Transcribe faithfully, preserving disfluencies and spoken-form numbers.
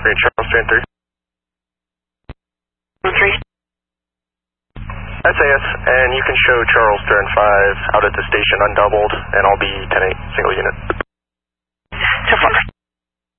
Green Charles three and three. three. That's A S, and you can show Charles Stern five out at the station undoubled, and I'll be ten eight, single unit. So far.